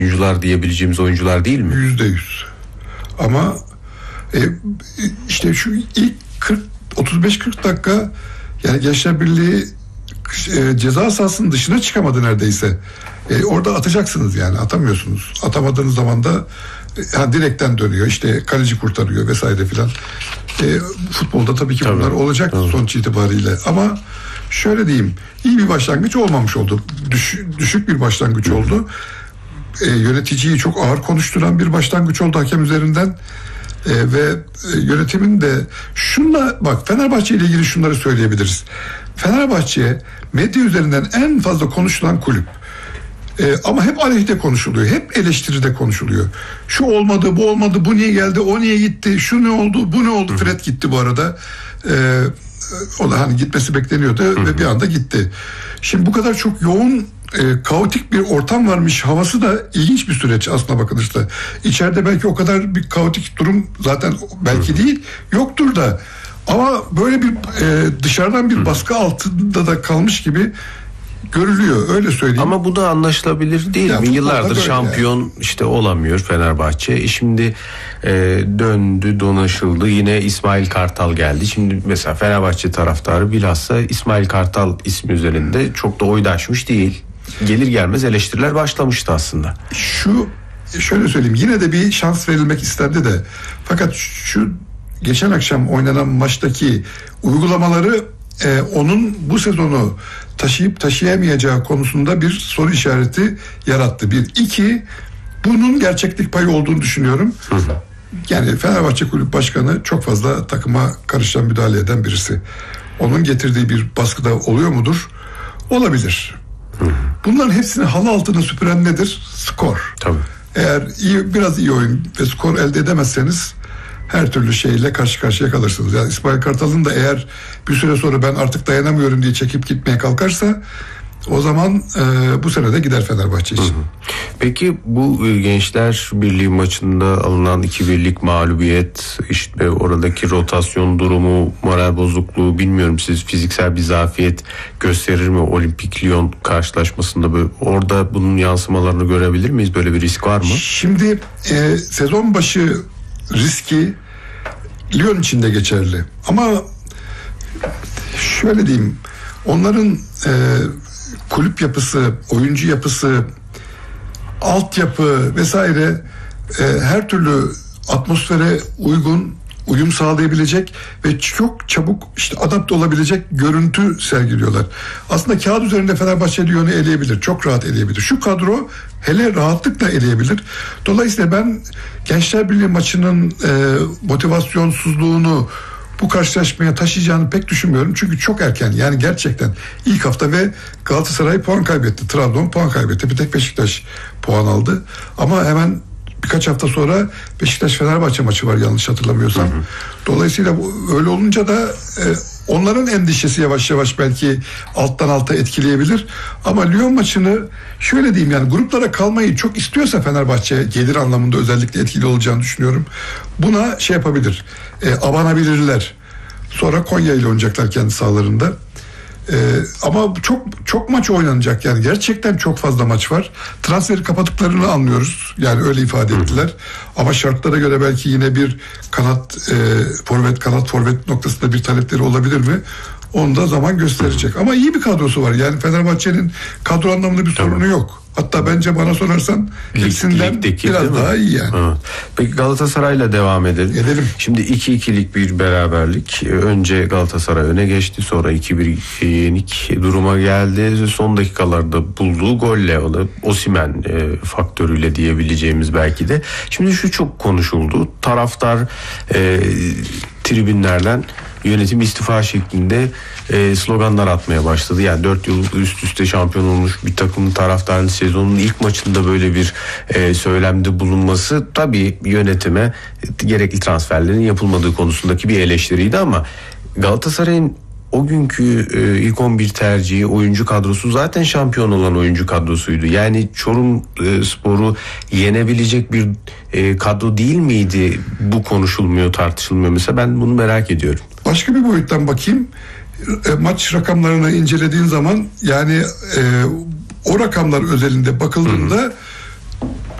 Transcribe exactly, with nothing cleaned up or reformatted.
oyuncular diyebileceğimiz oyuncular değil mi? Yüzde yüz. Ama e, işte şu ilk kırk otuz beş kırk dakika yani Gençler Birliği e, ceza sahasının dışına çıkamadı neredeyse. E, orada atacaksınız yani, atamıyorsunuz. Atamadığınız zaman da e, yani direkten dönüyor, işte kaleci kurtarıyor vesaire filan. E, futbolda tabii ki tabii, bunlar olacak tabii. Sonuç itibariyle. Ama şöyle diyeyim, iyi bir başlangıç olmamış oldu. Düş, düşük bir başlangıç Hı. oldu. E, yöneticiyi çok ağır konuşturan bir başlangıç oldu hakem üzerinden. E, ve e, yönetimin de şunla, bak Fenerbahçe ile ilgili şunları söyleyebiliriz. Fenerbahçe medya üzerinden en fazla konuşulan kulüp. E, ama hep aleyhte konuşuluyor. Hep eleştiride konuşuluyor. Şu olmadı, bu olmadı, bu niye geldi, o niye gitti, şu ne oldu, bu ne oldu. Hı. Fred gitti bu arada. E, o da hani gitmesi bekleniyordu Hı. ve bir anda gitti. Şimdi bu kadar çok yoğun E, kaotik bir ortam varmış havası da ilginç bir süreç aslına bakılırsa. İçeride belki o kadar bir kaotik durum zaten belki Hı. değil, yoktur da, ama böyle bir e, dışarıdan bir Hı. baskı altında da kalmış gibi görülüyor, öyle söyleyeyim. Ama bu da anlaşılabilir değil ya mi? Yıllardır şampiyon yani. işte olamıyor Fenerbahçe. E şimdi e, döndü, donaşıldı. Yine İsmail Kartal geldi. Şimdi mesela Fenerbahçe taraftarı bilhassa İsmail Kartal ismi üzerinde çok da oydaşmış değil. Gelir gelmez eleştiriler başlamıştı aslında. Şu şöyle söyleyeyim, yine de bir şans verilmek istendi de, fakat şu geçen akşam oynanan maçtaki uygulamaları e, onun bu sezonu taşıyıp taşıyamayacağı konusunda bir soru işareti yarattı. Bir, iki, bunun gerçeklik payı olduğunu düşünüyorum. Hı hı. Yani Fenerbahçe Kulüp Başkanı çok fazla takıma karışan, müdahale eden birisi. Onun getirdiği bir baskıda oluyor mudur? Olabilir. Hı hı. Bunların hepsini halı altına süpüren nedir? Skor. Tabii. Eğer iyi, biraz iyi oyun ve skor elde edemezseniz her türlü şeyle karşı karşıya kalırsınız. Yani İsmail Kartal'ın da eğer bir süre sonra ben artık dayanamıyorum diye çekip gitmeye kalkarsa, o zaman e, bu sene de gider Fenerbahçe için. Hı hı. Peki bu e, Gençler Birliği maçında alınan iki birlik mağlubiyet, işte oradaki rotasyon durumu, moral bozukluğu, bilmiyorum siz fiziksel bir zafiyet gösterir mi Olimpik Lyon karşılaşmasında? Böyle, orada bunun yansımalarını görebilir miyiz? Böyle bir risk var mı? Şimdi e, sezon başı riski Lyon için de geçerli. Ama şöyle diyeyim, onların e, kulüp yapısı, oyuncu yapısı, altyapı vesaire e, her türlü atmosfere uygun, uyum sağlayabilecek ve çok çabuk işte adapte olabilecek görüntü sergiliyorlar. Aslında kağıt üzerinde Fenerbahçe Lyon'u eleyebilir. Çok rahat eleyebilir. Şu kadro hele rahatlıkla eleyebilir. Dolayısıyla ben Gençler Birliği maçının e, motivasyonsuzluğunu bu karşılaşmaya taşıyacağını pek düşünmüyorum. Çünkü çok erken, yani gerçekten ilk hafta ve Galatasaray puan kaybetti. Trabzon puan kaybetti. Bir tek Beşiktaş puan aldı. Ama hemen birkaç hafta sonra Beşiktaş-Fenerbahçe maçı var yanlış hatırlamıyorsam. Hı hı. Dolayısıyla bu, öyle olunca da e, onların endişesi yavaş yavaş belki alttan alta etkileyebilir. Ama Lyon maçını şöyle diyeyim, yani gruplara kalmayı çok istiyorsa Fenerbahçe, gelir anlamında özellikle etkili olacağını düşünüyorum. Buna şey yapabilir, e, abanabilirler. Sonra Konya ile oynayacaklar kendi sahalarında. Ee, ama çok çok maç oynanacak, yani gerçekten çok fazla maç var. Transferi kapattıklarını anlıyoruz, yani öyle ifade ettiler. Hı. Ama şartlara göre belki yine bir kanat e, forvet kanat forvet noktasında bir talepleri olabilir mi? Onu da zaman gösterecek. Hı. Ama iyi bir kadrosu var, yani Fenerbahçe'nin kadro anlamında bir sorunu yok. Hatta bence bana sorarsan hepsinden Ligdeki, biraz daha iyi yani. Evet. Peki Galatasaray'la devam edelim. Edelim. Şimdi iki ikilik bir beraberlik. Önce Galatasaray öne geçti, sonra iki bir yenik duruma geldi. Son dakikalarda bulduğu golle, o da Osimhen e, faktörüyle diyebileceğimiz belki de. Şimdi şu çok konuşuldu. Taraftar e, tribünlerden yönetim istifa şeklinde e, sloganlar atmaya başladı. Yani dört yıl üst üste şampiyon olmuş bir takımın taraftarının sezonun ilk maçında böyle bir e, söylemde bulunması tabii yönetime gerekli transferlerin yapılmadığı konusundaki bir eleştiriydi, ama Galatasaray'ın o günkü e, ilk on bir tercihi, oyuncu kadrosu zaten şampiyon olan oyuncu kadrosuydu. Yani Çorum e, Spor'u yenebilecek bir e, kadro değil miydi? Bu konuşulmuyor, tartışılmıyor mesela. Ben bunu merak ediyorum. Başka bir boyuttan bakayım. E, maç rakamlarını incelediğin zaman, yani e, o rakamlar özelinde bakıldığında, hı hı,